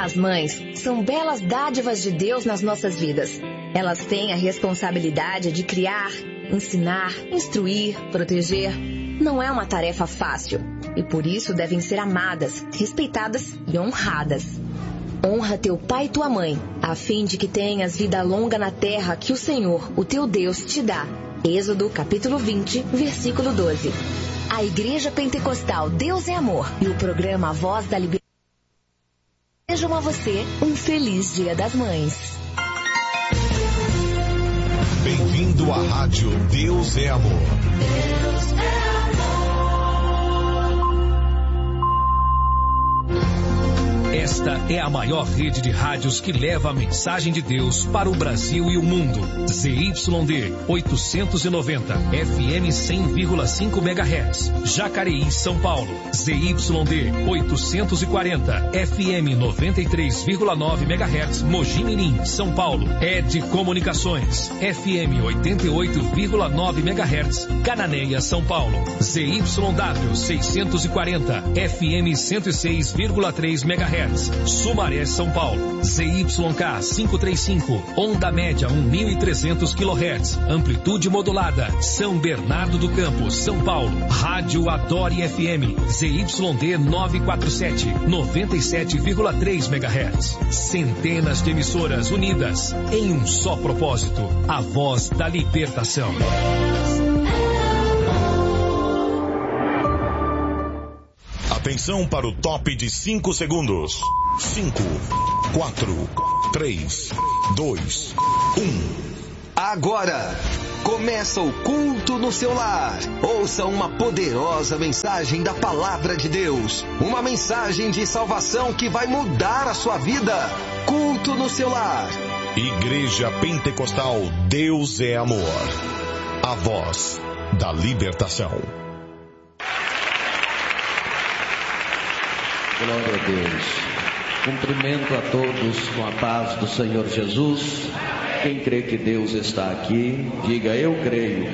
As mães são belas dádivas de Deus nas nossas vidas. Elas têm a responsabilidade de criar, ensinar, instruir, proteger. Não é uma tarefa fácil e por isso devem ser amadas, respeitadas e honradas. Honra teu pai e tua mãe, a fim de que tenhas vida longa na terra que o Senhor, o teu Deus, te dá. Êxodo, capítulo 20, versículo 12. A Igreja Pentecostal Deus é Amor e o programa Voz da Liberdade desejam a você um feliz Dia das Mães. Bem-vindo à rádio Deus é Amor. Deus é amor. Esta é a maior rede de rádios que leva a mensagem de Deus para o Brasil e o mundo. ZYD 890, FM 100,5 MHz. Jacareí, São Paulo. ZYD 840, FM 93,9 MHz. Mogi Mirim, São Paulo. ED Comunicações, FM 88,9 MHz. Cananéia, São Paulo. ZYW 640, FM 106,3 MHz. Sumaré, São Paulo. ZYK 535, onda média 1.300 kHz, amplitude modulada. São Bernardo do Campo, São Paulo. Rádio Adore FM, ZYD 947, 97,3 MHz. Centenas de emissoras unidas em um só propósito: a voz da libertação. Atenção para o top de 5 segundos. 5, 4, 3, 2, 1. Agora começa o culto no seu lar. Ouça uma poderosa mensagem da Palavra de Deus. Uma mensagem de salvação que vai mudar a sua vida. Culto no seu lar. Igreja Pentecostal Deus é Amor. A voz da libertação. Glória a Deus. Cumprimento a todos com a paz do Senhor Jesus. Quem crê que Deus está aqui, diga eu creio.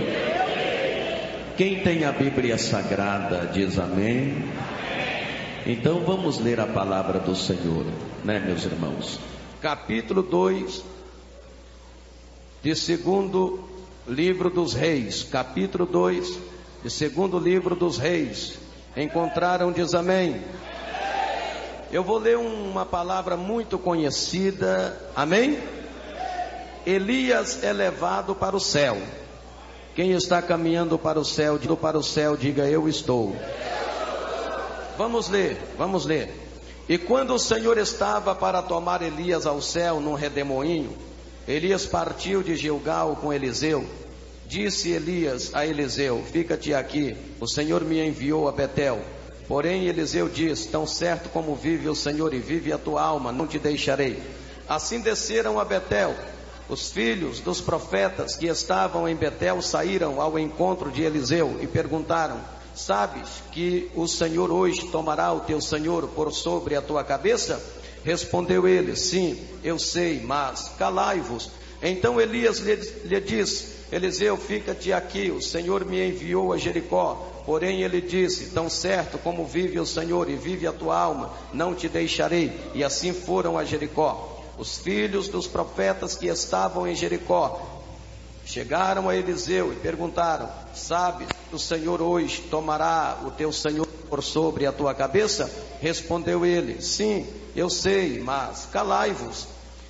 Quem tem a Bíblia Sagrada diz amém. Então vamos ler a palavra do Senhor, né, meus irmãos? Capítulo 2 de segundo livro dos reis. Capítulo 2 de segundo livro dos reis. Encontraram, diz amém. Eu vou ler uma palavra muito conhecida, amém? Elias é levado para o céu. Quem está caminhando para o céu, diga eu estou. Vamos ler. E quando o Senhor estava para tomar Elias ao céu num redemoinho, Elias partiu de Gilgal com Eliseu. Disse Elias a Eliseu: fica-te aqui, o Senhor me enviou a Betel. Porém Eliseu diz: tão certo como vive o Senhor e vive a tua alma, não te deixarei. Assim desceram a Betel. Os filhos dos profetas que estavam em Betel saíram ao encontro de Eliseu e perguntaram: sabes que o Senhor hoje tomará o teu senhor por sobre a tua cabeça? Respondeu ele: sim, eu sei, mas calai-vos. Então Elias lhe disse: Eliseu, fica-te aqui, o Senhor me enviou a Jericó. Porém ele disse: tão certo como vive o Senhor e vive a tua alma, não te deixarei. E assim foram a Jericó. Os filhos dos profetas que estavam em Jericó chegaram a Eliseu e perguntaram: sabes que o Senhor hoje tomará o teu senhor por sobre a tua cabeça? Respondeu ele: sim, eu sei, mas calai-vos.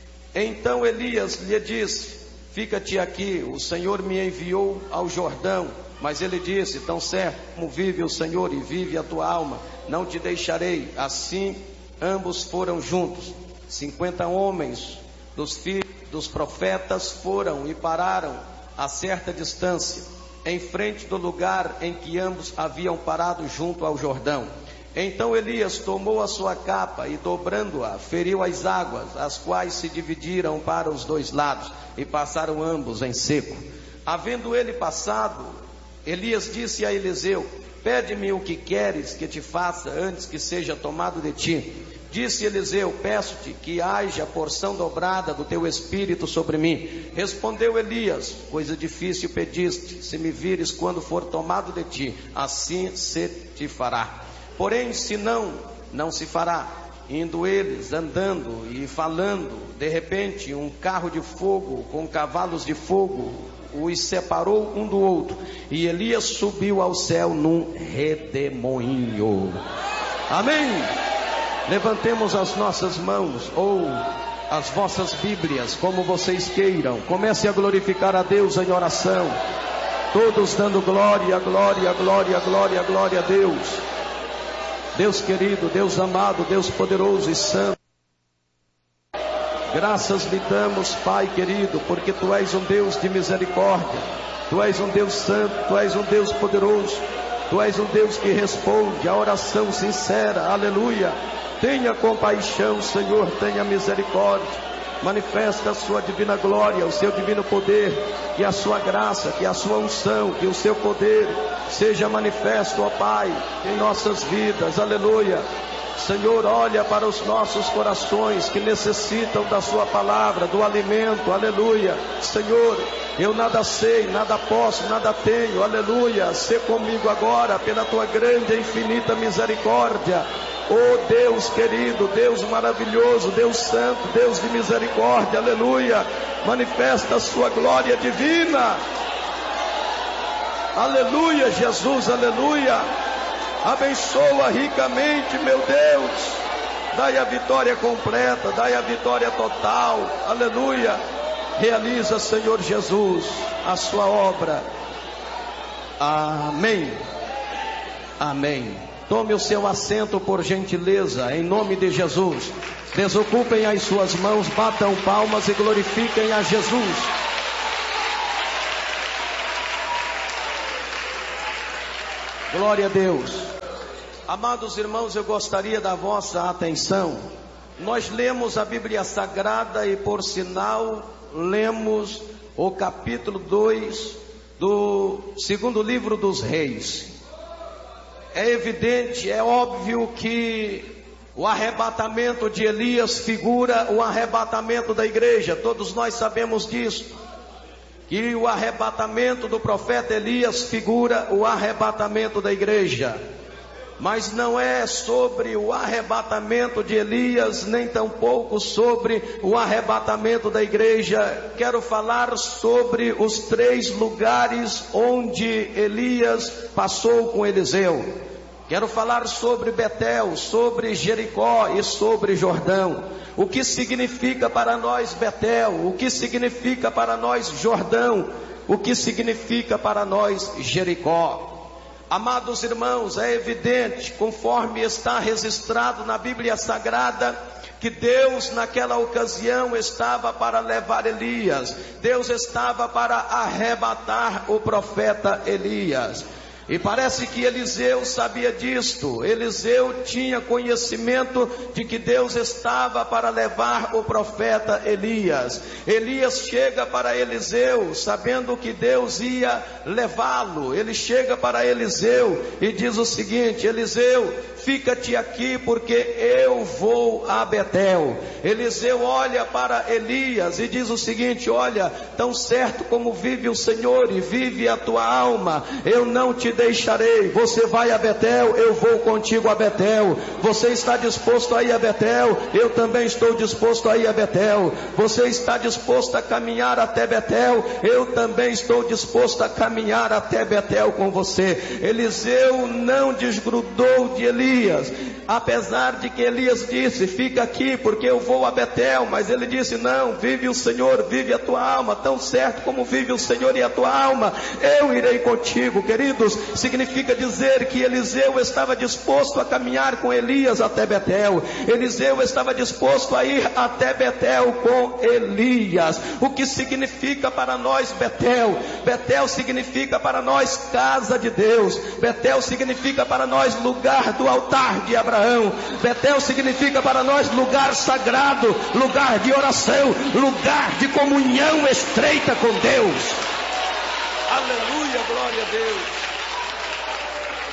Então Elias lhe disse: fica-te aqui, o Senhor me enviou ao Jordão. Mas ele disse: tão certo como vive o Senhor e vive a tua alma, não te deixarei. Assim ambos foram juntos. 50 homens dos filhos dos profetas foram e pararam a certa distância, em frente do lugar em que ambos haviam parado junto ao Jordão. Então Elias tomou a sua capa e, dobrando-a, feriu as águas, as quais se dividiram para os dois lados, e passaram ambos em seco. Havendo ele passado, Elias disse a Eliseu: pede-me o que queres que te faça antes que seja tomado de ti. Disse Eliseu: peço-te que haja porção dobrada do teu espírito sobre mim. Respondeu Elias: coisa difícil pediste, se me vires quando for tomado de ti, assim se te fará. Porém, se não, não se fará. indo eles andando e falando, de repente um carro de fogo com cavalos de fogo os separou um do outro, e Elias subiu ao céu num redemoinho. Amém? Levantemos as nossas mãos ou as vossas Bíblias, como vocês queiram. Comece a glorificar a Deus em oração, todos dando glória, glória, glória, glória, glória a Deus. Deus querido, Deus amado, Deus poderoso e santo, graças lhe damos, Pai querido, porque Tu és um Deus de misericórdia, Tu és um Deus santo, Tu és um Deus poderoso, Tu és um Deus que responde a oração sincera, aleluia. Tenha compaixão, Senhor, tenha misericórdia, manifesta a sua divina glória, o seu divino poder, que a sua graça, que a sua unção, que o seu poder seja manifesto, ó Pai, em nossas vidas, aleluia. Senhor, olha para os nossos corações que necessitam da sua palavra, do alimento, aleluia. Senhor, eu nada sei, nada posso, nada tenho, aleluia. Sê comigo agora, pela tua grande e infinita misericórdia. Oh Deus querido, Deus maravilhoso, Deus santo, Deus de misericórdia, aleluia. Manifesta a sua glória divina. Aleluia, Jesus, aleluia. Abençoa ricamente, meu Deus. Dai a vitória completa, dai a vitória total, aleluia. Realiza, Senhor Jesus, a sua obra. Amém. Amém. Tome o seu assento, por gentileza, em nome de Jesus. Desocupem as suas mãos, batam palmas e glorifiquem a Jesus. Glória a Deus. Amados irmãos, eu gostaria da vossa atenção. Nós lemos a Bíblia Sagrada e, por sinal, lemos o capítulo 2 do segundo livro dos Reis. É evidente, é óbvio que o arrebatamento de Elias figura o arrebatamento da igreja. Todos nós sabemos disso. Que o arrebatamento do profeta Elias figura o arrebatamento da igreja. Mas não é sobre o arrebatamento de Elias, nem tampouco sobre o arrebatamento da igreja. Quero falar sobre os 3 lugares onde Elias passou com Eliseu. Quero falar sobre Betel, sobre Jericó e sobre Jordão. O que significa para nós Betel? O que significa para nós Jordão? O que significa para nós Jericó? Amados irmãos, é evidente, conforme está registrado na Bíblia Sagrada, que Deus naquela ocasião estava para levar Elias. Deus estava para arrebatar o profeta Elias. E parece que Eliseu sabia disto. Eliseu tinha conhecimento de que Deus estava para levar o profeta Elias. Elias chega para Eliseu, sabendo que Deus ia levá-lo. Ele chega para Eliseu e diz o seguinte: Eliseu, fica-te aqui, porque eu vou a Betel. Eliseu olha para Elias e diz o seguinte: olha, tão certo como vive o Senhor e vive a tua alma, eu não te deixarei. Você vai a Betel, eu vou contigo a Betel. Você está disposto a ir a Betel? Eu também estou disposto a ir a Betel. Você está disposto a caminhar até Betel? Eu também estou disposto a caminhar até Betel com você. Eliseu não desgrudou de Elias, apesar de que Elias disse: fica aqui, porque eu vou a Betel. Mas ele disse: não, vive o Senhor, vive a tua alma, tão certo como vive o Senhor e a tua alma, eu irei contigo. Queridos, significa dizer que Eliseu estava disposto a caminhar com Elias até Betel. Eliseu estava disposto a ir até Betel com Elias. O que significa para nós Betel? Betel significa para nós casa de Deus. Betel significa para nós lugar do altar de Abraão. Betel significa para nós lugar sagrado, lugar de oração, lugar de comunhão estreita com Deus. Aleluia, glória a Deus.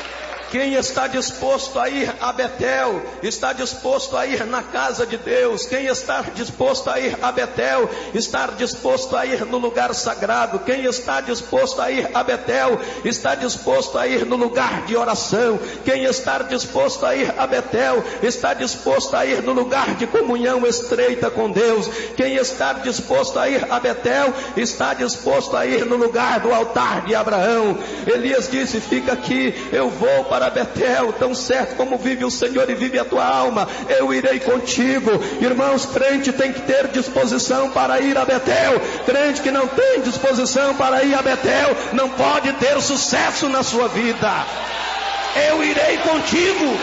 Quem está disposto a ir a Betel, está disposto a ir na casa de Deus. Quem está disposto a ir a Betel, está disposto a ir no lugar sagrado. Quem está disposto a ir a Betel, está disposto a ir no lugar de oração. Quem está disposto a ir a Betel, está disposto a ir no lugar de comunhão estreita com Deus. Quem está disposto a ir a Betel, está disposto a ir no lugar do altar de Abraão. Elias disse: fica aqui, eu vou para Betel, tão certo como vive o Senhor e vive a tua alma, eu irei contigo. Irmãos, crente tem que ter disposição para ir a Betel. Crente que não tem disposição para ir a Betel, não pode ter sucesso na sua vida. Eu irei contigo.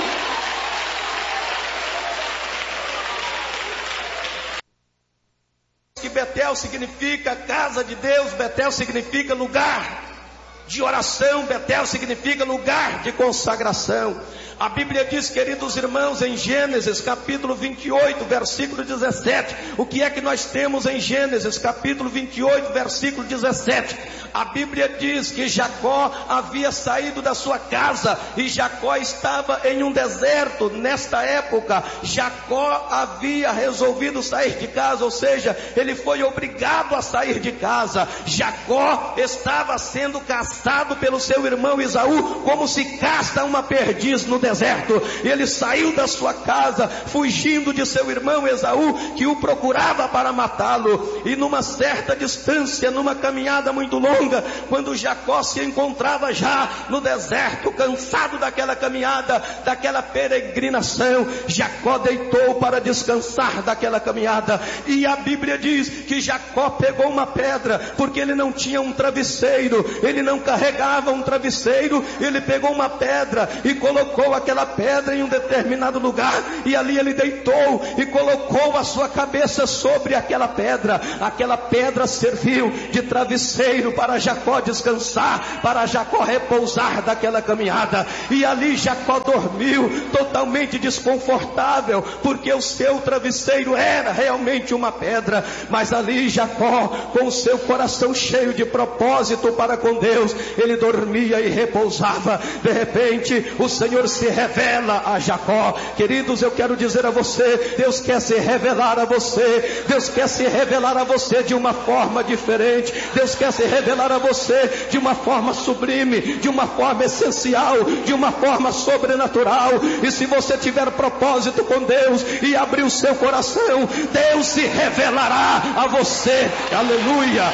Que Betel significa casa de Deus, Betel significa lugar de oração, Betel significa lugar de consagração. A Bíblia diz, queridos irmãos, em Gênesis capítulo 28, versículo 17, o que é que nós temos em Gênesis capítulo 28, versículo 17? A Bíblia diz que Jacó havia saído da sua casa e Jacó estava em um deserto. Nesta época, Jacó havia resolvido sair de casa, ou seja, ele foi obrigado a sair de casa. Jacó estava sendo caçado pelo seu irmão Esaú, como se caça uma perdiz no deserto. Ele saiu da sua casa, fugindo de seu irmão Esaú, que o procurava para matá-lo. E numa certa distância, numa caminhada muito longa, quando Jacó se encontrava já no deserto, cansado daquela caminhada, daquela peregrinação, Jacó deitou para descansar daquela caminhada. E a Bíblia diz que Jacó pegou uma pedra, porque ele não tinha um travesseiro, ele não carregava um travesseiro. Ele pegou uma pedra e colocou aquela pedra em um determinado lugar, e ali ele deitou e colocou a sua cabeça sobre aquela pedra. Aquela pedra serviu de travesseiro para Jacó descansar, para Jacó repousar daquela caminhada. E ali Jacó dormiu totalmente desconfortável, porque o seu travesseiro era realmente uma pedra. Mas ali Jacó, com o seu coração cheio de propósito para com Deus, ele dormia e repousava. De repente o Senhor se revela a Jacó. Queridos, eu quero dizer a você, Deus quer se revelar a você. Deus quer se revelar a você de uma forma diferente. Deus quer se revelar a você de uma forma sublime, de uma forma essencial, de uma forma sobrenatural. E se você tiver propósito com Deus e abrir o seu coração, Deus se revelará a você. Aleluia!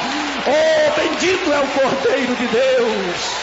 Oh, bendito é o Cordeiro de Deus.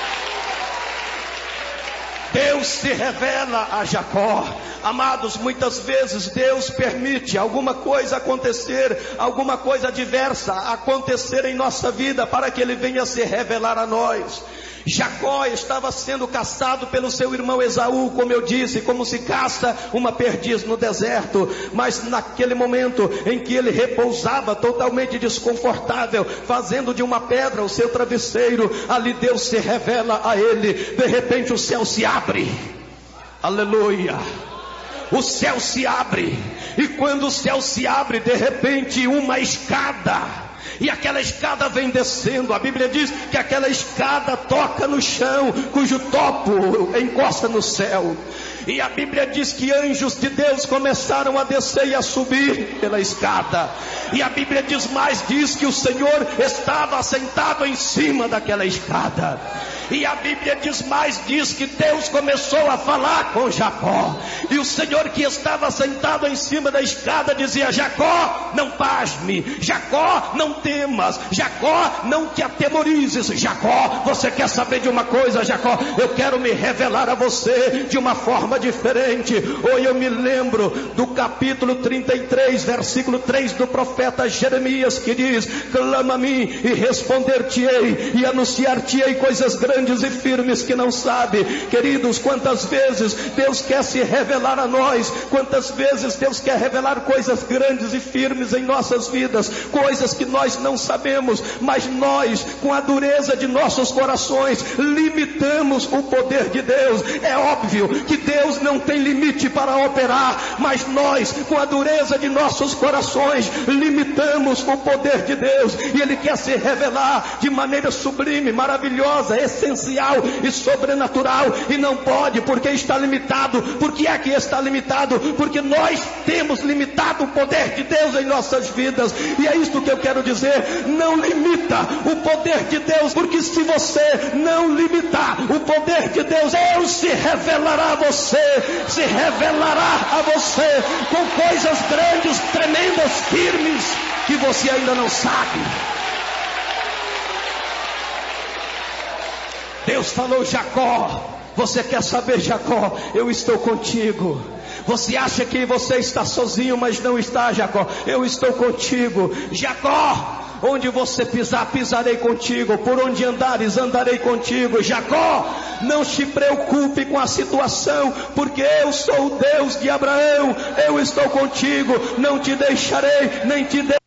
Deus se revela a Jacó. Amados, muitas vezes Deus permite alguma coisa acontecer, alguma coisa adversa acontecer em nossa vida, para que Ele venha se revelar a nós. Jacó estava sendo caçado pelo seu irmão Esaú, como eu disse, como se caça uma perdiz no deserto. Mas naquele momento em que ele repousava totalmente desconfortável, fazendo de uma pedra o seu travesseiro, ali Deus se revela a ele. De repente o céu se abre. Aleluia! O céu se abre, e quando o céu se abre, de repente uma escada, e aquela escada vem descendo. A Bíblia diz que aquela escada toca no chão, cujo topo encosta no céu. E a Bíblia diz que anjos de Deus começaram a descer e a subir pela escada. E a Bíblia diz que o Senhor estava assentado em cima daquela escada. E a Bíblia diz que Deus começou a falar com Jacó. E o Senhor, que estava sentado em cima da escada, dizia: Jacó, não pasme. Jacó, não temas. Jacó, não te atemorizes. Jacó, você quer saber de uma coisa, Jacó? Eu quero me revelar a você de uma forma diferente. Hoje eu me lembro do capítulo 33, versículo 3 do profeta Jeremias, que diz: clama a mim e responder-te-ei, e anunciar-te-ei coisas grandes e firmes que não sabe. Queridos, quantas vezes Deus quer se revelar a nós, quantas vezes Deus quer revelar coisas grandes e firmes em nossas vidas, coisas que nós não sabemos, mas nós, com a dureza de nossos corações, limitamos o poder de Deus. É óbvio que Deus Deus não tem limite para operar, mas nós, com a dureza de nossos corações, limitamos o poder de Deus, e Ele quer se revelar de maneira sublime, maravilhosa, essencial e sobrenatural, e não pode, porque está limitado. Por que é que está limitado? Porque nós temos limitado o poder de Deus em nossas vidas, e é isso que eu quero dizer. Não limita o poder de Deus, porque se você não limitar o poder de Deus, Deus se revelará a você, se revelará a você com coisas grandes, tremendas, firmes, que você ainda não sabe. Deus falou: Jacó, você quer saber, Jacó? Eu estou contigo. Você acha que você está sozinho, mas não está, Jacó. Eu estou contigo. Jacó, onde você pisar, pisarei contigo. Por onde andares, andarei contigo. Jacó, não se preocupe com a situação, porque eu sou o Deus de Abraão. Eu estou contigo, não te deixarei, nem te deixarei.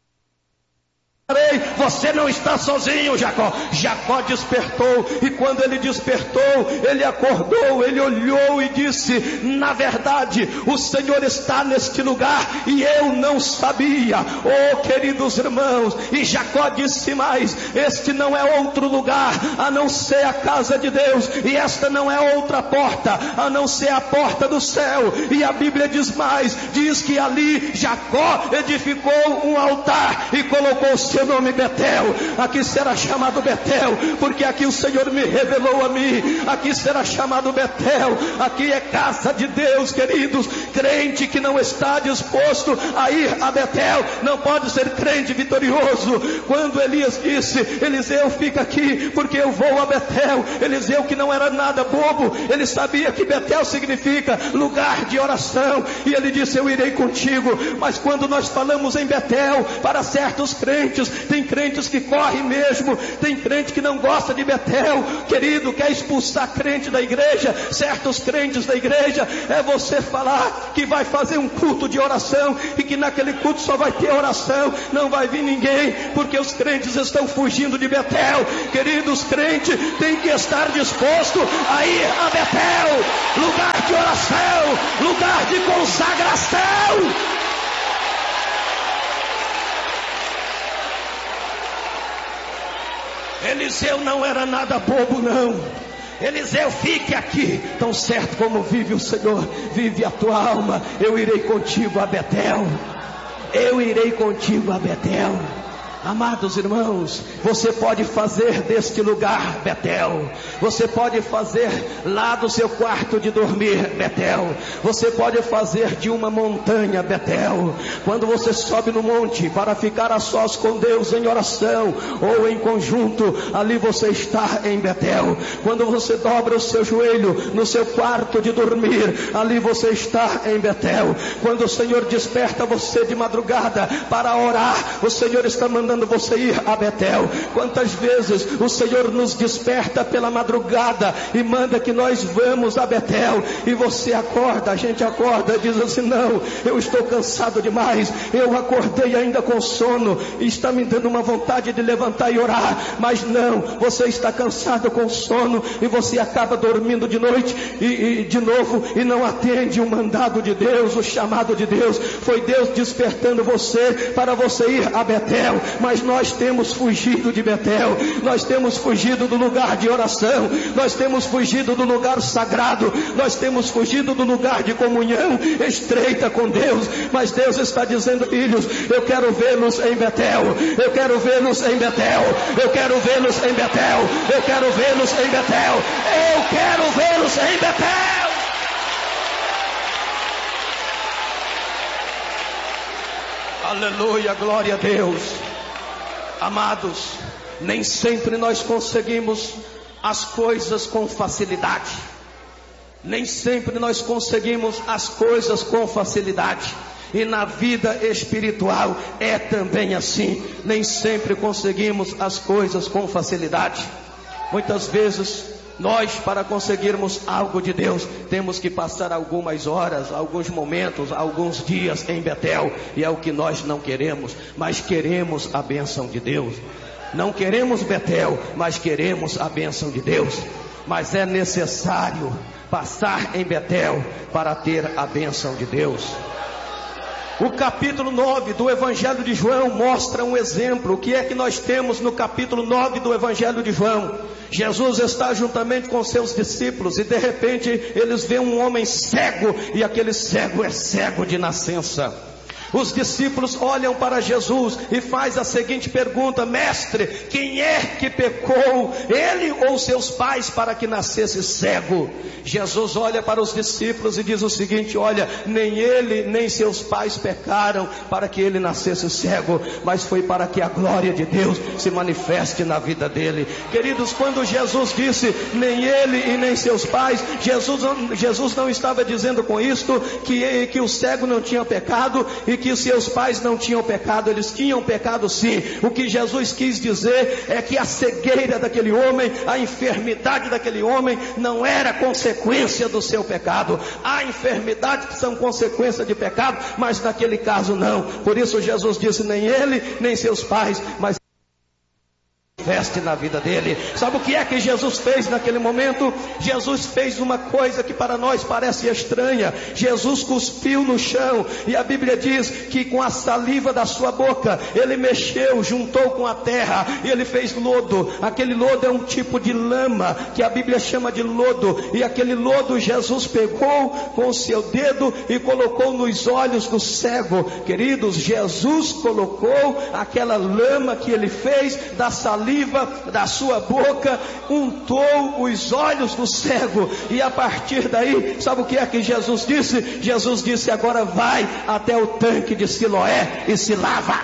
Você não está sozinho, Jacó. Jacó despertou, e quando ele despertou, ele acordou, ele olhou e disse: na verdade, o Senhor está neste lugar, e eu não sabia. Oh, queridos irmãos, e Jacó disse mais: este não é outro lugar a não ser a casa de Deus, e esta não é outra porta a não ser a porta do céu. E a Bíblia diz mais, diz que ali Jacó edificou um altar e colocou o seu nome Betel. Aqui será chamado Betel, porque aqui o Senhor me revelou a mim. Aqui será chamado Betel. Aqui é casa de Deus, queridos. Crente que não está disposto a ir a Betel não pode ser crente vitorioso. Quando Elias disse: Eliseu, fica aqui, porque eu vou a Betel. Eliseu, que não era nada bobo, ele sabia que Betel significa lugar de oração, e ele disse: eu irei contigo. Mas quando nós falamos em Betel, para certos crentes, tem crentes que correm mesmo, tem crente que não gosta de Betel, querido, quer expulsar crente da igreja. Certos crentes da igreja, é você falar que vai fazer um culto de oração, e que naquele culto só vai ter oração, não vai vir ninguém, porque os crentes estão fugindo de Betel. Queridos, crente tem que estar disposto a ir a Betel, lugar de oração, lugar de consagração. Eliseu não era nada bobo, não. Eliseu, fique aqui, tão certo como vive o Senhor, vive a tua alma, eu irei contigo a Betel. Eu irei contigo a Betel. Amados irmãos, você pode fazer deste lugar Betel. Você pode fazer lá do seu quarto de dormir Betel. Você pode fazer de uma montanha Betel. Quando você sobe no monte para ficar a sós com Deus em oração ou em conjunto, ali você está em Betel. Quando você dobra o seu joelho no seu quarto de dormir, ali você está em Betel. Quando o Senhor desperta você de madrugada para orar, o Senhor está mandando você ir a Betel. Quantas vezes o Senhor nos desperta pela madrugada e manda que nós vamos a Betel, e você acorda, a gente acorda, diz assim: não, eu estou cansado demais, eu acordei ainda com sono, e está me dando uma vontade de levantar e orar. Mas não, você está cansado com sono, e você acaba dormindo de noite e de novo, e não atende o mandado de Deus, o chamado de Deus. Foi Deus despertando você para você ir a Betel. Mas nós temos fugido de Betel, nós temos fugido do lugar de oração, nós temos fugido do lugar sagrado, nós temos fugido do lugar de comunhão estreita com Deus. Mas Deus está dizendo: filhos, eu quero vê-los em Betel, eu quero vê-los em Betel, eu quero vê-los em Betel, eu quero vê-los em Betel, eu quero vê-los em Betel. Aleluia, glória a Deus. Amados, nem sempre nós conseguimos as coisas com facilidade. Nem sempre nós conseguimos as coisas com facilidade. E na vida espiritual é também assim. Nem sempre conseguimos as coisas com facilidade. Muitas vezes nós, para conseguirmos algo de Deus, temos que passar algumas horas, alguns momentos, alguns dias em Betel. E é o que nós não queremos, mas queremos a bênção de Deus. Não queremos Betel, mas queremos a bênção de Deus. mas é necessário passar em Betel para ter a bênção de Deus. O capítulo 9 do Evangelho de João mostra um exemplo. O que é que nós temos no capítulo 9 do Evangelho de João? Jesus está juntamente com seus discípulos e de repente eles veem um homem cego, e aquele cego é cego de nascença. Os discípulos olham para Jesus e faz a seguinte pergunta: mestre, quem é que pecou, ele ou seus pais, para que nascesse cego? Jesus olha para os discípulos e diz o seguinte: olha, nem ele nem seus pais pecaram para que ele nascesse cego, mas foi para que a glória de Deus se manifeste na vida dele. Queridos, quando Jesus disse nem ele e nem seus pais, Jesus não estava dizendo com isto que o cego não tinha pecado e que os seus pais não tinham pecado. Eles tinham pecado sim. O que Jesus quis dizer é que a cegueira daquele homem, a enfermidade daquele homem não era consequência do seu pecado. Há enfermidades que são consequência de pecado, mas naquele caso não. Por isso Jesus disse nem ele nem seus pais, mas veste na vida dele. Sabe o que é que Jesus fez naquele momento? Jesus fez uma coisa que para nós parece estranha. Jesus cuspiu no chão, e a Bíblia diz que com a saliva da sua boca ele mexeu, juntou com a terra e ele fez lodo. Aquele lodo é um tipo de lama que a Bíblia chama de lodo, e aquele lodo Jesus pegou com o seu dedo e colocou nos olhos do cego. Queridos, Jesus colocou aquela lama que ele fez da saliva da sua boca, untou os olhos do cego, e a partir daí, sabe o que é que Jesus disse? Jesus disse: agora vai até o tanque de Siloé e se lava.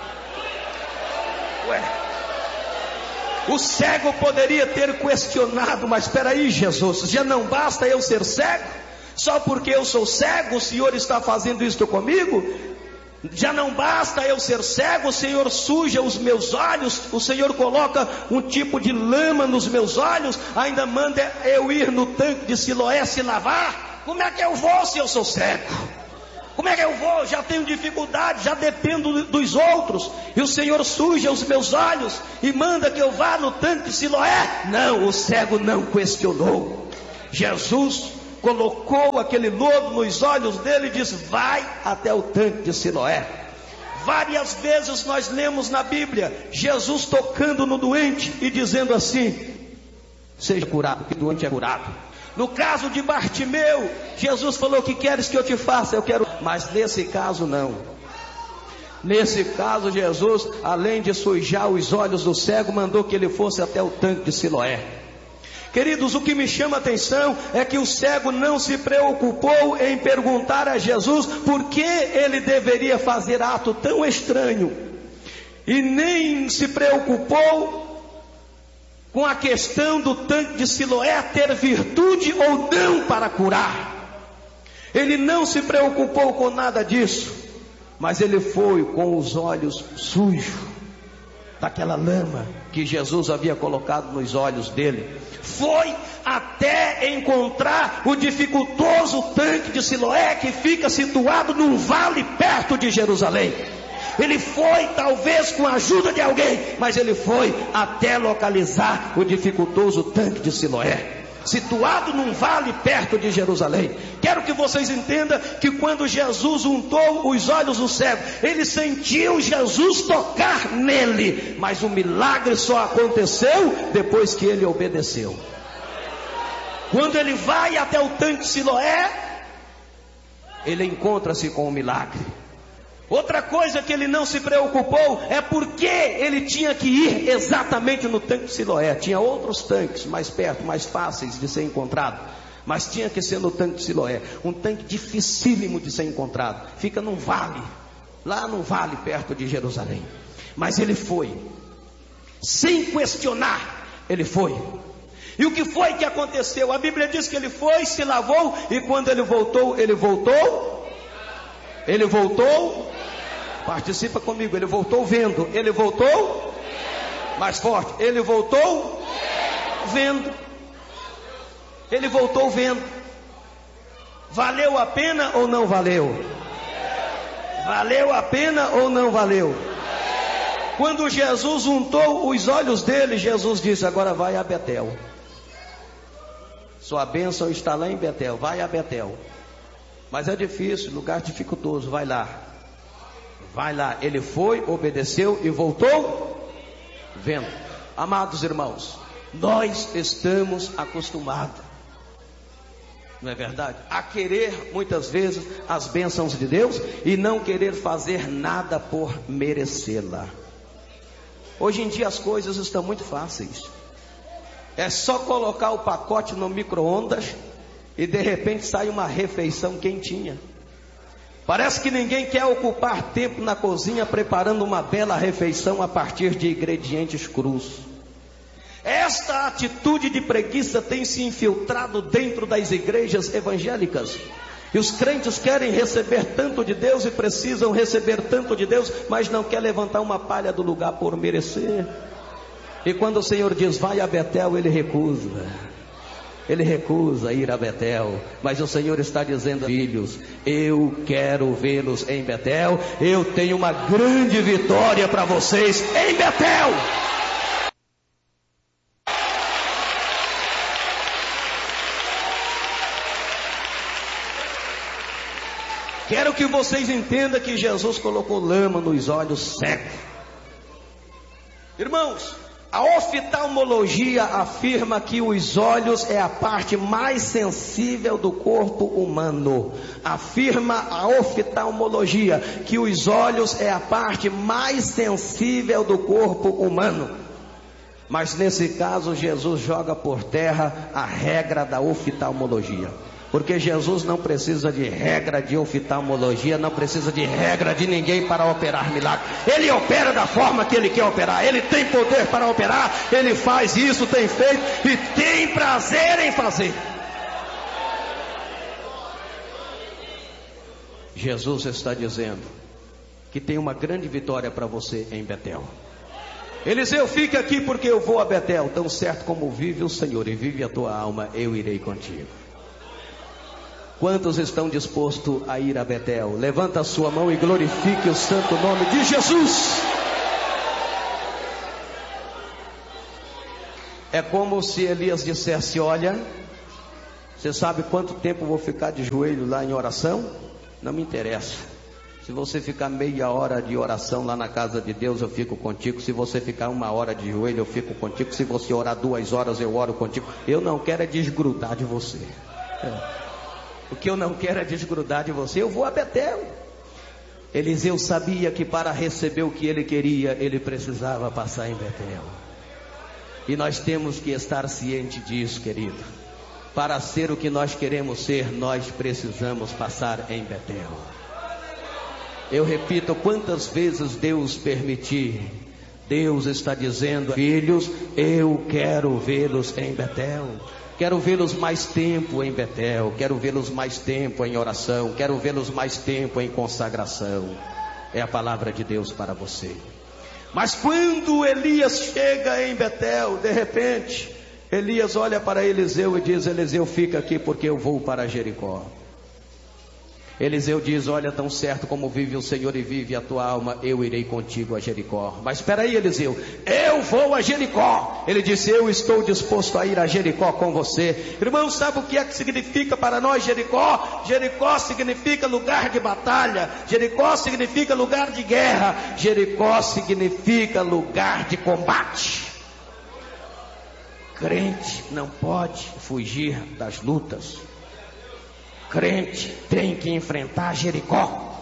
O cego poderia ter questionado: mas espera aí, Jesus, já não basta eu ser cego? Só porque eu sou cego o Senhor está fazendo isto comigo? Já não basta eu ser cego, o Senhor suja os meus olhos, o Senhor coloca um tipo de lama nos meus olhos, ainda manda eu ir no tanque de Siloé se lavar? Como é que eu vou se eu sou cego? Como é que eu vou? Já tenho dificuldade, já dependo dos outros, e o Senhor suja os meus olhos e manda que eu vá no tanque de Siloé? Não, o cego não questionou. Jesus colocou aquele lodo nos olhos dele e disse: vai até o tanque de Siloé. Várias vezes nós lemos na Bíblia Jesus tocando no doente e dizendo assim: seja curado, que o doente é curado. No caso de Bartimeu, Jesus falou: que queres que eu te faça? Eu quero. Mas nesse caso não. Nesse caso Jesus, além de sujar os olhos do cego, mandou que ele fosse até o tanque de Siloé. Queridos, o que me chama a atenção é que o cego não se preocupou em perguntar a Jesus por que ele deveria fazer ato tão estranho, e nem se preocupou com a questão do tanque de Siloé ter virtude ou não para curar. Ele não se preocupou com nada disso, mas ele foi com os olhos sujos daquela lama que Jesus havia colocado nos olhos dele. Foi até encontrar o dificultoso tanque de Siloé, que fica situado num vale perto de Jerusalém. Ele foi, talvez com a ajuda de alguém, mas ele foi até localizar o dificultoso tanque de Siloé, situado num vale perto de Jerusalém. Quero que vocês entendam que quando Jesus untou os olhos do cego, ele sentiu Jesus tocar nele, mas o milagre só aconteceu depois que ele obedeceu. Quando ele vai até o tanque de Siloé, ele encontra-se com o milagre. Outra coisa que ele não se preocupou é porque ele tinha que ir exatamente no tanque de Siloé. Tinha outros tanques mais perto, mais fáceis de ser encontrado, mas tinha que ser no tanque de Siloé. Um tanque dificílimo de ser encontrado. Fica num vale, lá num vale perto de Jerusalém. Mas ele foi, sem questionar, ele foi. E o que foi que aconteceu? A Bíblia diz que ele foi, se lavou, e quando ele voltou, participa comigo, ele voltou vendo. Ele voltou mais forte. Ele voltou vendo. Ele voltou vendo. Valeu a pena ou não valeu? Valeu a pena ou não valeu? Quando Jesus untou os olhos dele, Jesus disse: agora vai a Betel. Sua bênção está lá em Betel. Vai a Betel. Mas é difícil, lugar dificultoso. Vai lá. Vai lá. Ele foi, obedeceu e voltou vendo. Amados irmãos, nós estamos acostumados, não é verdade? A querer muitas vezes as bênçãos de Deus e não querer fazer nada por merecê-la. Hoje em dia as coisas estão muito fáceis. É só colocar o pacote no micro-ondas e de repente sai uma refeição quentinha. Parece que ninguém quer ocupar tempo na cozinha preparando uma bela refeição a partir de ingredientes crus. Esta atitude de preguiça tem se infiltrado dentro das igrejas evangélicas. E os crentes querem receber tanto de Deus e precisam receber tanto de Deus, mas não quer levantar uma palha do lugar por merecer. E quando o Senhor diz, vai a Betel, ele recusa. Ele recusa ir a Betel. Mas o Senhor está dizendo, filhos, eu quero vê-los em Betel. Eu tenho uma grande vitória para vocês em Betel. Quero que vocês entendam que Jesus colocou lama nos olhos cegos. Irmãos, a oftalmologia afirma que os olhos é a parte mais sensível do corpo humano. Afirma a oftalmologia que os olhos é a parte mais sensível do corpo humano. Mas nesse caso Jesus joga por terra a regra da oftalmologia. Porque Jesus não precisa de regra de oftalmologia, não precisa de regra de ninguém para operar milagre. Ele opera da forma que Ele quer operar. Ele tem poder para operar. Ele faz isso, tem feito e tem prazer em fazer. Jesus está dizendo que tem uma grande vitória para você em Betel. Eliseu, fica aqui porque eu vou a Betel. Tão certo como vive o Senhor e vive a tua alma, eu irei contigo. Quantos estão dispostos a ir a Betel? Levanta a sua mão e glorifique o santo nome de Jesus. É como se Elias dissesse, olha, você sabe quanto tempo eu vou ficar de joelho lá em oração? Não me interessa. Se você ficar meia hora de oração lá na casa de Deus, eu fico contigo. Se você ficar 1 hora de joelho, eu fico contigo. Se você orar 2 horas, eu oro contigo. Eu não quero é desgrudar de você. O que eu não quero é desgrudar de você. Eu vou a Betel. Eliseu sabia que para receber o que ele queria, ele precisava passar em Betel. E nós temos que estar cientes disso, querido. Para ser o que nós queremos ser, nós precisamos passar em Betel. Eu repito, quantas vezes Deus permitir, Deus está dizendo, filhos, eu quero vê-los em Betel. Quero vê-los mais tempo em Betel. Quero vê-los mais tempo em oração. Quero vê-los mais tempo em consagração. É a palavra de Deus para você. Mas quando Elias chega em Betel, de repente, Elias olha para Eliseu e diz, Eliseu, fica aqui porque eu vou para Jericó. Eliseu diz, olha, tão certo como vive o Senhor e vive a tua alma, eu irei contigo a Jericó. Mas espera aí, Eliseu, eu vou a Jericó. Ele disse, eu estou disposto a ir a Jericó com você. Irmão, sabe o que é que significa para nós Jericó? Jericó significa lugar de batalha. Jericó significa lugar de guerra. Jericó significa lugar de combate. Crente não pode fugir das lutas. Crente tem que enfrentar Jericó.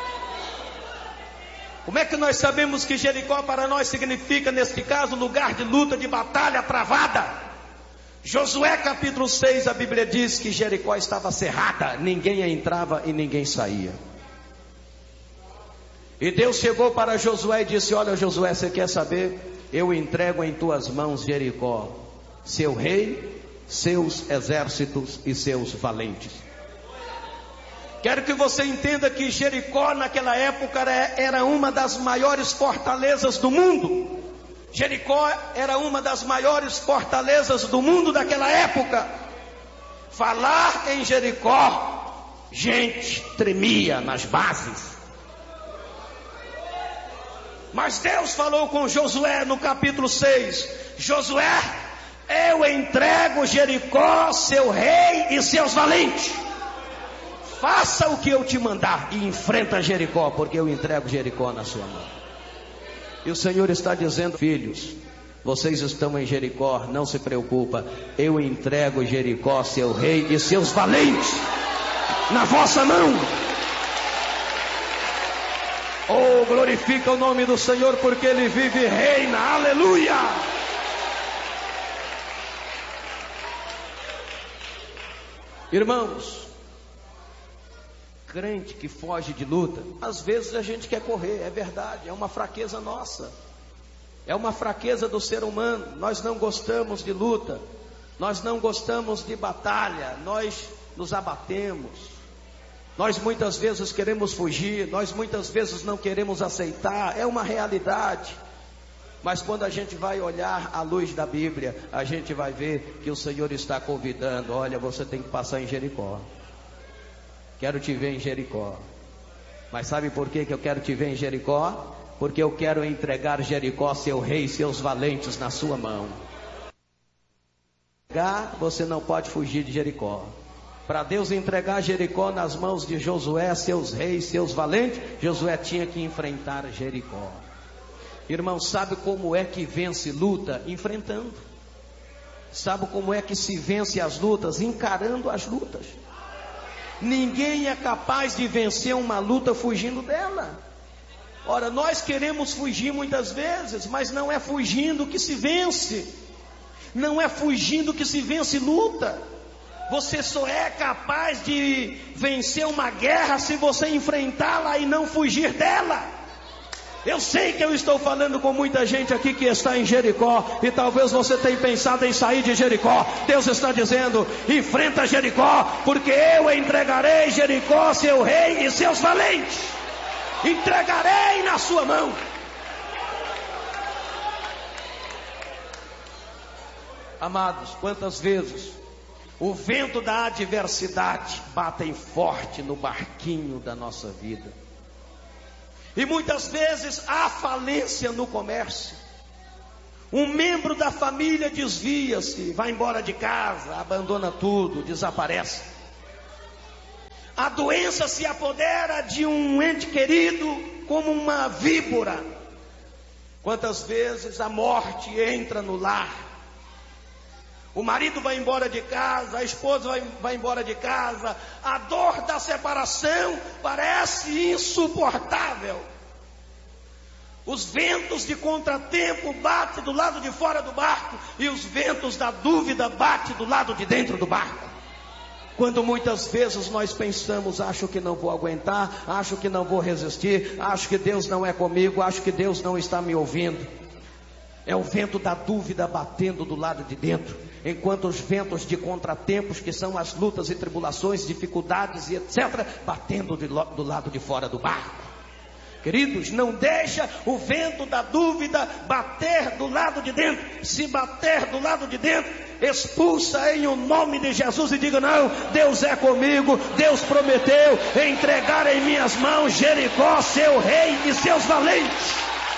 Como é que nós sabemos que Jericó para nós significa, neste caso, lugar de luta, de batalha travada? Josué capítulo 6, a Bíblia diz que Jericó estava cerrada, ninguém entrava e ninguém saía. E Deus chegou para Josué e disse, olha Josué, você quer saber? Eu entrego em tuas mãos Jericó, seu rei, seus exércitos e seus valentes. Quero que você entenda que Jericó naquela época era uma das maiores fortalezas do mundo. Jericó era uma das maiores fortalezas do mundo daquela época. Falar em Jericó, gente tremia nas bases. Mas Deus falou com Josué no capítulo 6. Josué, Eu entrego Jericó, seu rei e seus valentes. Faça o que eu te mandar e enfrenta Jericó, porque eu entrego Jericó na sua mão. E o Senhor está dizendo: filhos, vocês estão em Jericó, não se preocupa, eu entrego Jericó, seu rei e seus valentes na vossa mão. Oh, glorifica o nome do Senhor, porque Ele vive e reina, aleluia. Irmãos, crente que foge de luta, às vezes a gente quer correr, é verdade, é uma fraqueza nossa, é uma fraqueza do ser humano. Nós não gostamos de luta, nós não gostamos de batalha, nós nos abatemos, nós muitas vezes queremos fugir, nós muitas vezes não queremos aceitar, é uma realidade. Mas quando a gente vai olhar à luz da Bíblia, a gente vai ver que o Senhor está convidando: olha, você tem que passar em Jericó. Quero te ver em Jericó. Mas sabe por que eu quero te ver em Jericó? Porque eu quero entregar Jericó, seu rei e seus valentes, na sua mão. Você não pode fugir de Jericó. Para Deus entregar Jericó nas mãos de Josué, seus reis, seus valentes, Josué tinha que enfrentar Jericó. Irmão, sabe como é que vence luta? Enfrentando. Sabe como é que se vence as lutas? Encarando as lutas. Ninguém é capaz de vencer uma luta fugindo dela. Ora, nós queremos fugir muitas vezes, mas não é fugindo que se vence. Não é fugindo que se vence luta. Você só é capaz de vencer uma guerra se você enfrentá-la e não fugir dela. Eu sei que eu estou falando com muita gente aqui que está em Jericó, e talvez você tenha pensado em sair de Jericó. Deus está dizendo: enfrenta Jericó, porque eu entregarei Jericó, seu rei e seus valentes. Entregarei na sua mão. Amados, quantas vezes o vento da adversidade bate forte no barquinho da nossa vida. E muitas vezes há falência no comércio. Um membro da família desvia-se, vai embora de casa, abandona tudo, desaparece. A doença se apodera de um ente querido como uma víbora. Quantas vezes a morte entra no lar. O marido vai embora de casa, a esposa vai embora de casa. A dor da separação parece insuportável. Os ventos de contratempo batem do lado de fora do barco, e os ventos da dúvida batem do lado de dentro do barco. Quando muitas vezes nós pensamos: acho que não vou aguentar, acho que não vou resistir, acho que Deus não é comigo, acho que Deus não está me ouvindo. É o vento da dúvida batendo do lado de dentro, enquanto os ventos de contratempos, que são as lutas e tribulações, dificuldades e etc., batendo do lado de fora do barco. Queridos, não deixa o vento da dúvida bater do lado de dentro. Se bater do lado de dentro, expulsa em o nome de Jesus e diga: não, Deus é comigo, Deus prometeu entregar em minhas mãos Jericó, seu rei e seus valentes.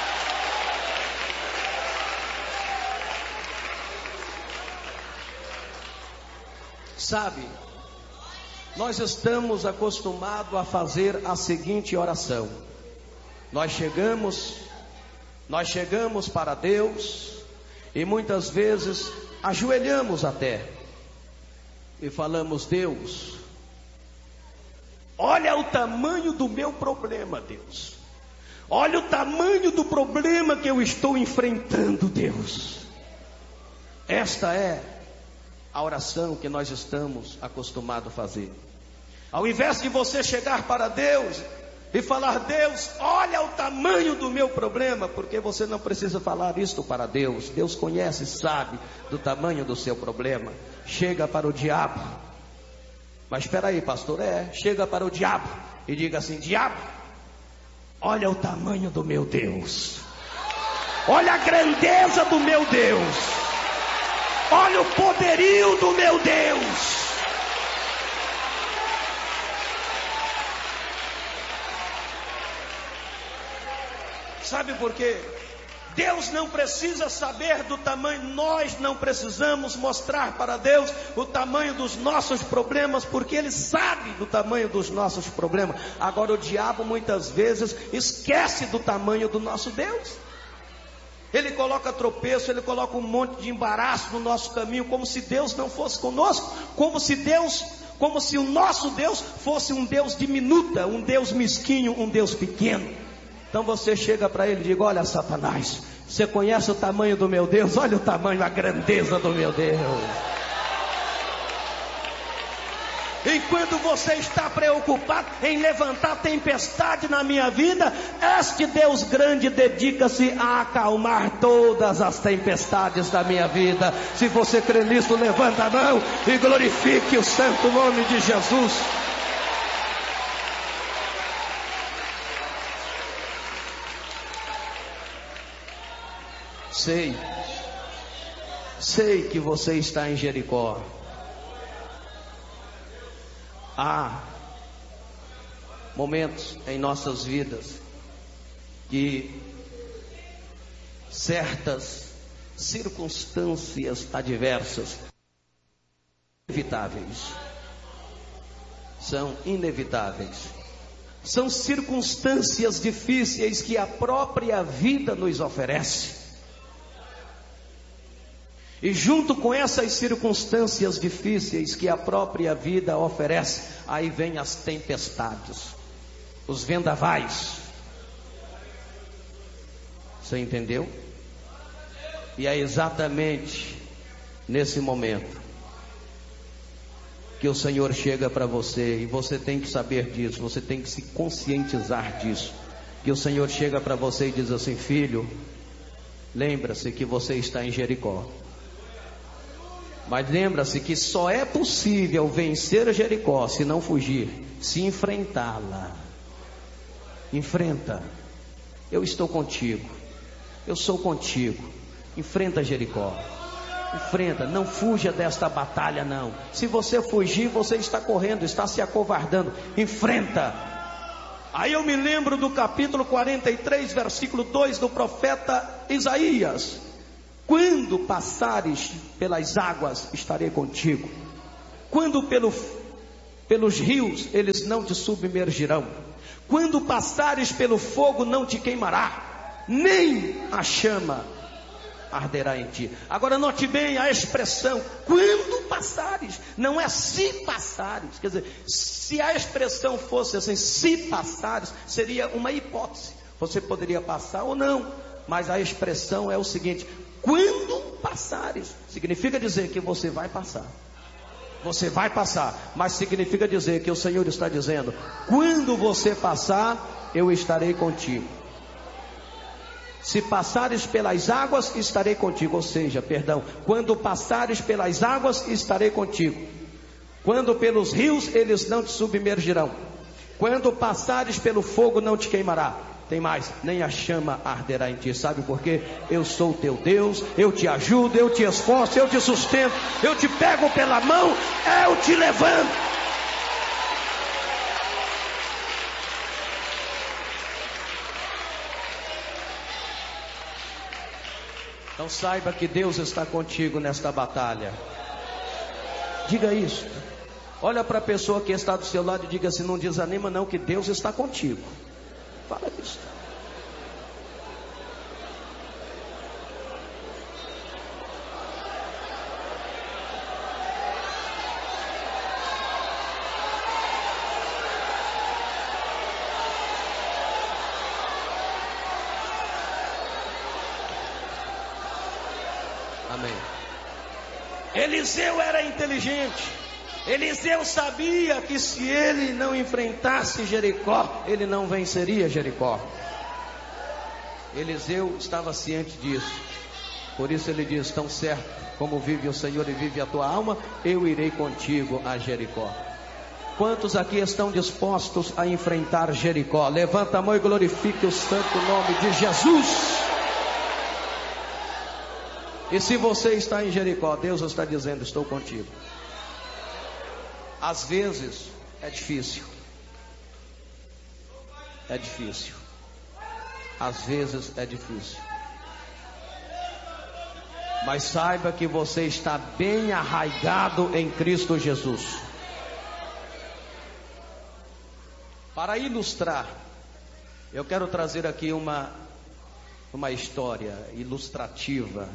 Sabe, nós estamos acostumados a fazer a seguinte oração: nós chegamos para Deus e muitas vezes ajoelhamos até e falamos: Deus, olha o tamanho do meu problema, Deus. Olha o tamanho do problema que eu estou enfrentando, Deus. Esta é a oração que nós estamos acostumados a fazer. Ao invés de você chegar para Deus e falar: Deus, olha o tamanho do meu problema, porque você não precisa falar isto para Deus. Deus conhece, sabe do tamanho do seu problema. Chega para o diabo. Mas espera aí, pastor, chega para o diabo e diga assim: diabo, olha o tamanho do meu Deus. Olha a grandeza do meu Deus. Olha o poderio do meu Deus. Sabe por quê? Deus não precisa saber do tamanho, nós não precisamos mostrar para Deus o tamanho dos nossos problemas, porque Ele sabe do tamanho dos nossos problemas. Agora o diabo muitas vezes esquece do tamanho do nosso Deus. Ele coloca tropeço, ele coloca um monte de embaraço no nosso caminho, como se Deus não fosse conosco, como se o nosso Deus fosse um Deus diminuta, um Deus mesquinho, um Deus pequeno. Então você chega para ele e diz: olha, Satanás, você conhece o tamanho do meu Deus? Olha o tamanho, a grandeza do meu Deus. Enquanto você está preocupado em levantar tempestade na minha vida, este Deus grande dedica-se a acalmar todas as tempestades da minha vida. Se você crê nisso, levanta a mão e glorifique o santo nome de Jesus. Sei que você está em Jericó. Há momentos em nossas vidas que certas circunstâncias adversas são inevitáveis. São circunstâncias difíceis que a própria vida nos oferece. E junto com essas circunstâncias difíceis que a própria vida oferece, aí vem as tempestades, os vendavais. Você entendeu? E é exatamente nesse momento que o Senhor chega para você, e você tem que saber disso, você tem que se conscientizar disso, que o Senhor chega para você e diz assim: filho, lembra-se que você está em Jericó. Mas lembra-se que só é possível vencer Jericó se não fugir, se enfrentá-la. Enfrenta. Eu estou contigo. Eu sou contigo. Enfrenta Jericó. Enfrenta, não fuja desta batalha não. Se você fugir, você está correndo, está se acovardando. Enfrenta. Aí eu me lembro do capítulo 43, versículo 2 do profeta Isaías: quando passares pelas águas, estarei contigo. Quando pelos rios, eles não te submergirão. Quando passares pelo fogo, não te queimará, nem a chama arderá em ti. Agora note bem a expressão quando passares, não é se passares. Quer dizer, se a expressão fosse assim, se passares, seria uma hipótese. Você poderia passar ou não, mas a expressão é o seguinte: quando passares, significa dizer que você vai passar. Você vai passar, mas significa dizer que o Senhor está dizendo: quando você passar, eu estarei contigo. Se passares pelas águas, estarei contigo. Ou seja, quando passares pelas águas, estarei contigo. Quando pelos rios, eles não te submergirão. Quando passares pelo fogo, não te queimará. Tem mais, nem a chama arderá em ti. Sabe por quê? Eu sou o teu Deus, eu te ajudo, eu te esforço, eu te sustento, eu te pego pela mão, eu te levanto. Então saiba que Deus está contigo nesta batalha. Diga isso. Olha para a pessoa que está do seu lado e diga assim: não desanima não, que Deus está contigo. Fala isso. Amém. Eliseu era inteligente. Eliseu sabia que se ele não enfrentasse Jericó, ele não venceria Jericó. Eliseu estava ciente disso. Por isso ele diz: tão certo como vive o Senhor e vive a tua alma, eu irei contigo a Jericó. Quantos aqui estão dispostos a enfrentar Jericó? Levanta a mão e glorifique o santo nome de Jesus. E se você está em Jericó, Deus está dizendo: estou contigo. Às vezes é difícil. É difícil. Às vezes é difícil. Mas saiba que você está bem arraigado em Cristo Jesus. Para ilustrar, eu quero trazer aqui uma história ilustrativa.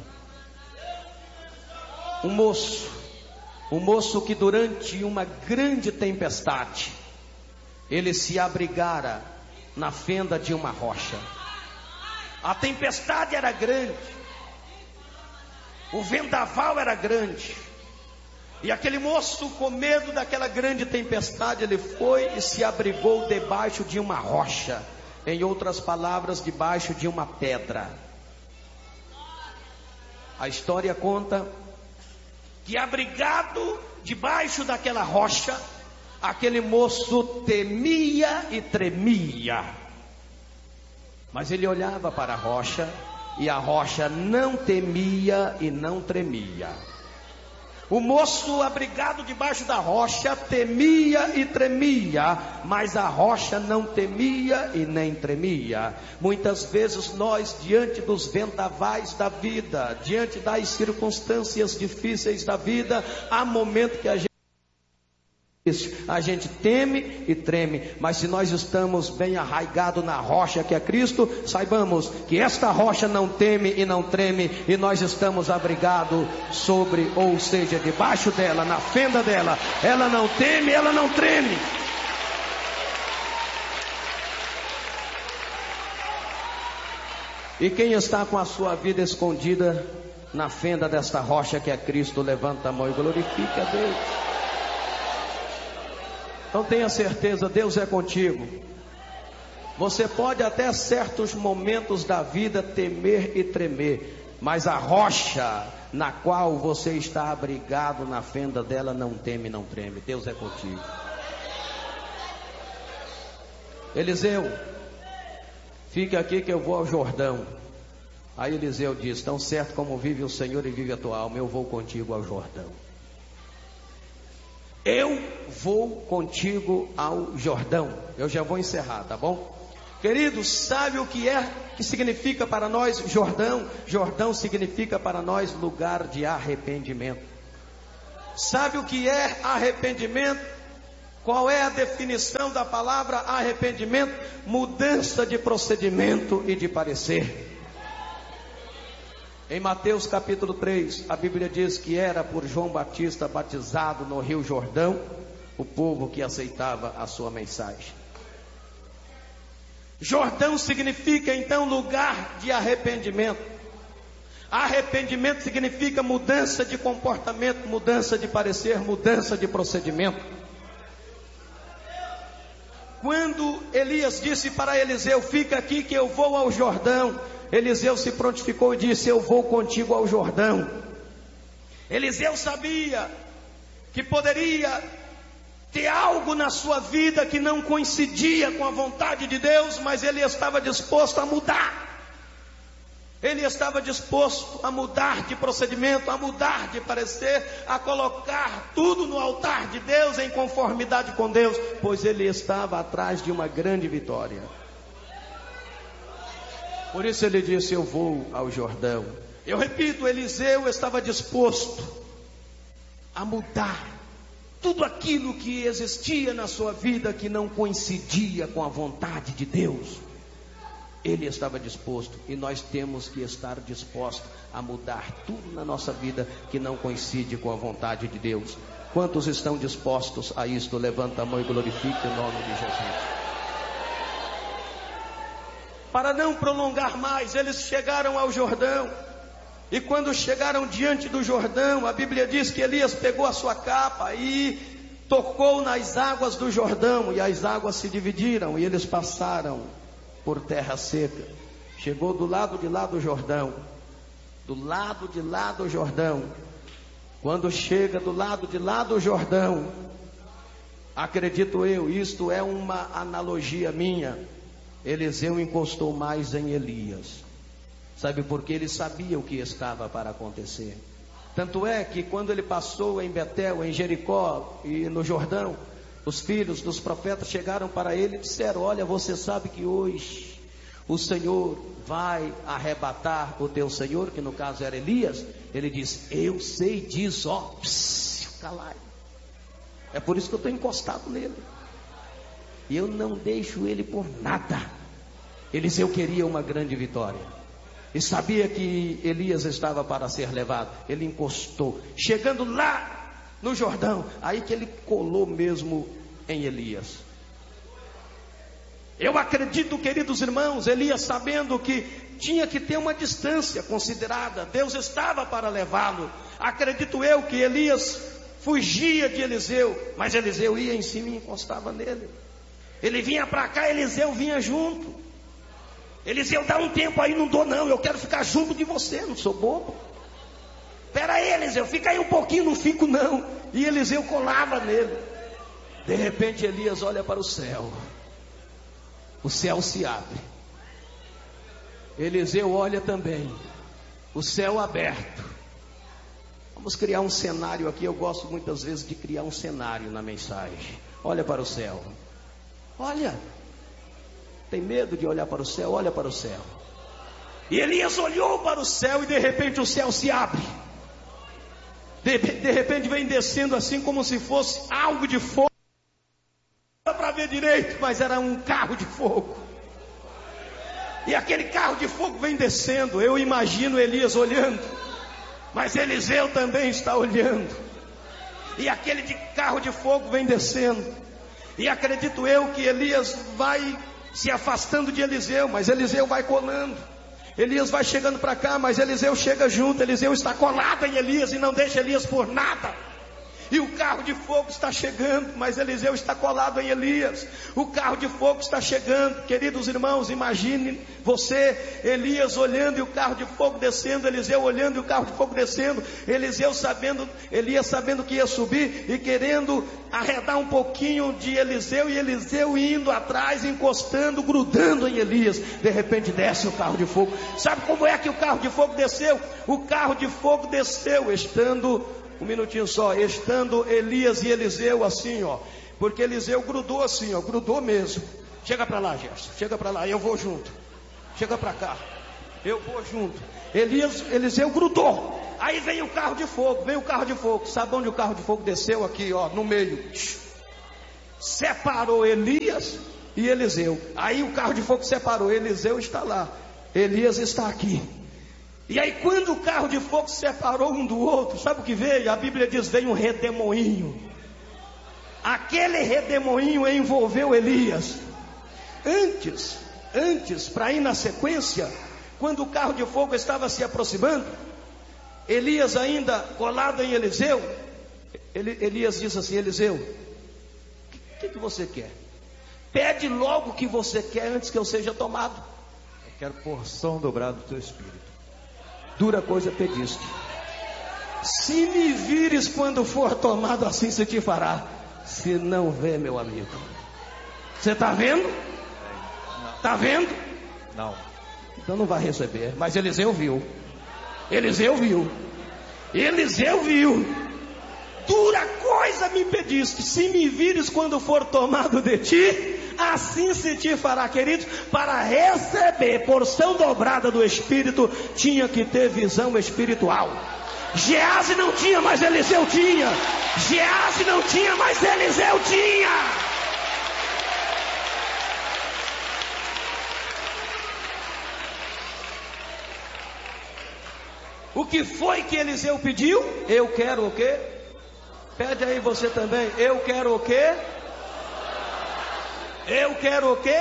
Um moço que durante uma grande tempestade, ele se abrigara na fenda de uma rocha. A tempestade era grande, o vendaval era grande, e aquele moço, com medo daquela grande tempestade, ele foi e se abrigou debaixo de uma rocha. Em outras palavras, debaixo de uma pedra. A história conta que, abrigado debaixo daquela rocha, aquele moço temia e tremia. Mas ele olhava para a rocha, e a rocha não temia e não tremia. O moço, abrigado debaixo da rocha, temia e tremia, mas a rocha não temia e nem tremia. Muitas vezes nós, diante dos vendavais da vida, diante das circunstâncias difíceis da vida, há momento que a gente teme e treme, mas se nós estamos bem arraigados na rocha que é Cristo, saibamos que esta rocha não teme e não treme, e nós estamos abrigados sobre, ou seja, debaixo dela, na fenda dela. Ela não teme, ela não treme. E quem está com a sua vida escondida na fenda desta rocha que é Cristo, levanta a mão e glorifica a Deus. Então tenha certeza, Deus é contigo. Você pode até certos momentos da vida temer e tremer, mas a rocha na qual você está abrigado, na fenda dela, não teme, não treme. Deus é contigo. Eliseu, fica aqui que eu vou ao Jordão. Aí Eliseu diz: tão certo como vive o Senhor e vive a tua alma, eu vou contigo ao Jordão. Eu vou contigo ao Jordão. Eu já vou encerrar, tá bom? Queridos, sabe o que significa para nós Jordão? Jordão significa para nós lugar de arrependimento. Sabe o que é arrependimento? Qual é a definição da palavra arrependimento? Mudança de procedimento e de parecer. Em Mateus capítulo 3, a Bíblia diz que era por João Batista batizado no Rio Jordão o povo que aceitava a sua mensagem. Jordão significa então lugar de arrependimento. Arrependimento significa mudança de comportamento, mudança de parecer, mudança de procedimento. Quando Elias disse para Eliseu: fica aqui que eu vou ao Jordão, Eliseu se prontificou e disse: eu vou contigo ao Jordão. Eliseu sabia que poderia ter algo na sua vida que não coincidia com a vontade de Deus, mas ele estava disposto a mudar. Ele estava disposto a mudar de procedimento, a mudar de parecer, a colocar tudo no altar de Deus em conformidade com Deus, pois ele estava atrás de uma grande vitória. Por isso ele disse: eu vou ao Jordão. Eu repito, Eliseu estava disposto a mudar tudo aquilo que existia na sua vida que não coincidia com a vontade de Deus. Ele estava disposto, e nós temos que estar dispostos a mudar tudo na nossa vida que não coincide com a vontade de Deus. Quantos estão dispostos a isto? Levanta a mão e glorifique o nome de Jesus. Para não prolongar mais, eles chegaram ao Jordão. E quando chegaram diante do Jordão, a Bíblia diz que Elias pegou a sua capa e tocou nas águas do Jordão, e as águas se dividiram e eles passaram por terra seca. Chegou do lado de lá do Jordão. Do lado de lá do Jordão. Quando chega do lado de lá do Jordão, acredito eu, isto é uma analogia minha, Eliseu encostou mais em Elias. Sabe por quê? Ele sabia o que estava para acontecer. Tanto é que quando ele passou em Betel, em Jericó e no Jordão, os filhos dos profetas chegaram para ele e disseram: olha, você sabe que hoje o Senhor vai arrebatar o teu senhor, que no caso era Elias. Ele diz: eu sei disso, ó, calar. É por isso que eu estou encostado nele, e eu não deixo ele por nada. Eliseu queria uma grande vitória, e sabia que Elias estava para ser levado. Ele encostou, chegando lá no Jordão, aí que ele colou mesmo em Elias. Eu acredito, queridos irmãos, Elias, sabendo que tinha que ter uma distância considerada, Deus estava para levá-lo. Acredito eu que Elias fugia de Eliseu, mas Eliseu ia em cima e encostava nele. Ele vinha para cá, Eliseu vinha junto. Eliseu, dá um tempo aí, não dou não, eu quero ficar junto de você, não sou bobo. Espera aí, Eliseu, fica aí um pouquinho, não fico não. E Eliseu colava nele. De repente Elias olha para o céu se abre. Eliseu olha também, o céu aberto. Vamos criar um cenário aqui. Eu gosto muitas vezes de criar um cenário na mensagem. Olha para o céu. Olha, tem medo de olhar para o céu? Olha para o céu. E Elias olhou para o céu, e de repente o céu se abre. De repente vem descendo assim como se fosse algo de fogo. Para ver direito, mas era um carro de fogo. E aquele carro de fogo vem descendo. Eu imagino Elias olhando, mas Eliseu também está olhando. E aquele carro de fogo vem descendo. E acredito eu que Elias vai se afastando de Eliseu, mas Eliseu vai colando. Elias vai chegando para cá, mas Eliseu chega junto. Eliseu está colado em Elias e não deixa Elias por nada. E o carro de fogo está chegando, mas Eliseu está colado em Elias. O carro de fogo está chegando. Queridos irmãos, imagine você, Elias olhando e o carro de fogo descendo, Eliseu olhando e o carro de fogo descendo, Elias sabendo que ia subir e querendo arredar um pouquinho de Eliseu, e Eliseu indo atrás, encostando, grudando em Elias. De repente desce o carro de fogo. Sabe como é que o carro de fogo desceu? O carro de fogo desceu estando... Um minutinho só, estando Elias e Eliseu assim, ó. Porque Eliseu grudou assim, ó, grudou mesmo. Chega para lá, Gerson, chega para lá, eu vou junto. Chega para cá, eu vou junto. Eliseu grudou. Aí vem o carro de fogo, Sabe onde o carro de fogo desceu? Aqui, ó, no meio. Separou Elias e Eliseu. Aí o carro de fogo separou, Eliseu está lá, Elias está aqui. E aí quando o carro de fogo separou um do outro, sabe o que veio? A Bíblia diz, veio um redemoinho. Aquele redemoinho envolveu Elias. Antes, para ir na sequência, quando o carro de fogo estava se aproximando, Elias ainda colado em Eliseu, Elias disse assim: Eliseu, o que você quer? Pede logo o que você quer antes que eu seja tomado. Eu quero porção dobrada do teu espírito. Dura coisa pediste. Se me vires quando for tomado, assim se te fará. Se não vê, meu amigo. Você está vendo? Está vendo? Não. Então não vai receber. Mas Eliseu viu. Dura coisa me pediste. Se me vires quando for tomado de ti, assim se te fará. Queridos, para receber porção dobrada do Espírito, tinha que ter visão espiritual. Geazi não tinha, mas Eliseu tinha. Geazi não tinha, mas Eliseu tinha. O que foi que Eliseu pediu? Eu quero o quê? Pede aí você também. Eu quero o quê? Eu quero o quê?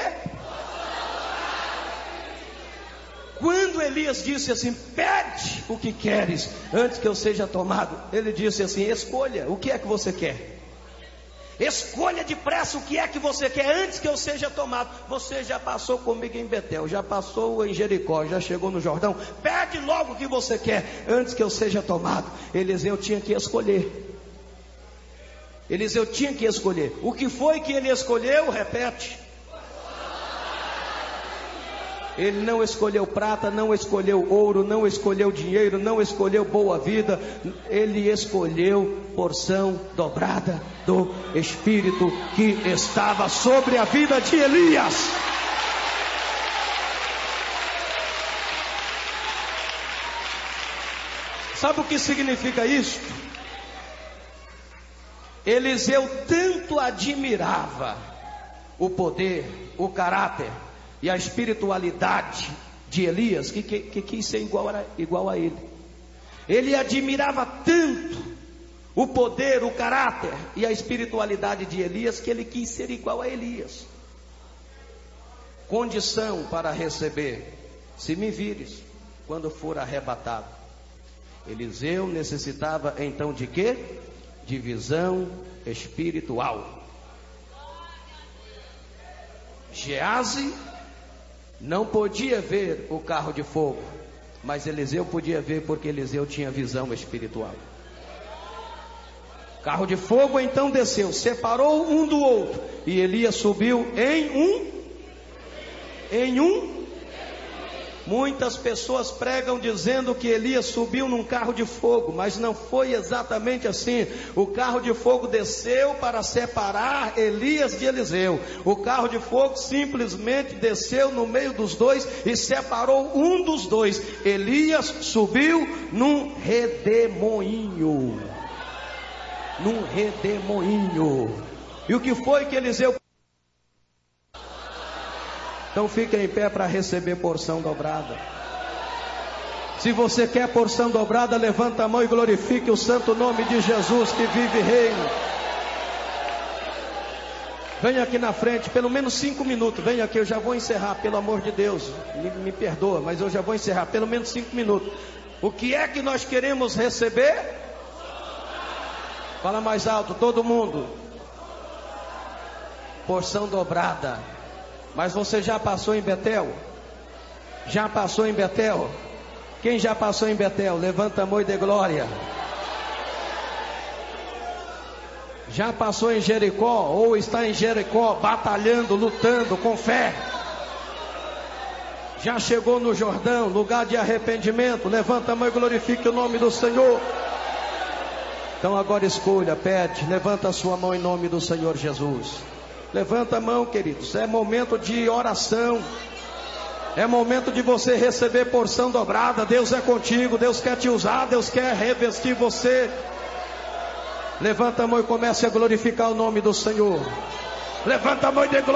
Quando Elias disse assim: pede o que queres antes que eu seja tomado, ele disse assim: escolha, o que é que você quer? Escolha depressa o que é que você quer antes que eu seja tomado. Você já passou comigo em Betel, já passou em Jericó, já chegou no Jordão. Pede logo o que você quer antes que eu seja tomado. Eliseu tinha que escolher. O que foi que ele escolheu? Repete. Ele não escolheu prata, não escolheu ouro, não escolheu dinheiro, não escolheu boa vida. Ele escolheu porção dobrada do Espírito que estava sobre a vida de Elias. Sabe o que significa isso? Eliseu tanto admirava o poder, o caráter e a espiritualidade de Elias que quis ser igual a ele. Ele admirava tanto o poder, o caráter e a espiritualidade de Elias que ele quis ser igual a Elias. Condição para receber: se me vires quando for arrebatado. Eliseu necessitava então de quê? De visão espiritual. Geazi não podia ver o carro de fogo, mas Eliseu podia ver, porque Eliseu tinha visão espiritual. Carro de fogo então desceu, separou um do outro, e Elias subiu em um. Muitas pessoas pregam dizendo que Elias subiu num carro de fogo, mas não foi exatamente assim. O carro de fogo desceu para separar Elias de Eliseu. O carro de fogo simplesmente desceu no meio dos dois e separou um dos dois. Elias subiu num redemoinho. E o que foi que Eliseu... Então fiquem em pé para receber porção dobrada. Se você quer porção dobrada, levanta a mão e glorifique o santo nome de Jesus que vive e reina. Venha aqui na frente, pelo menos 5 minutos. Venha aqui, eu já vou encerrar, pelo amor de Deus. Me perdoa, mas eu já vou encerrar, pelo menos 5 minutos. O que é que nós queremos receber? Fala mais alto, todo mundo. Porção dobrada. Mas você já passou em Betel? Já passou em Betel? Quem já passou em Betel? Levanta a mão e dê glória. Já passou em Jericó? Ou está em Jericó, batalhando, lutando com fé? Já chegou no Jordão, lugar de arrependimento? Levanta a mão e glorifique o nome do Senhor. Então agora escolha, pede, levanta a sua mão em nome do Senhor Jesus. Levanta a mão, queridos, é momento de oração, é momento de você receber porção dobrada. Deus é contigo, Deus quer te usar, Deus quer revestir você. Levanta a mão e comece a glorificar o nome do Senhor. Levanta a mão e dê glória.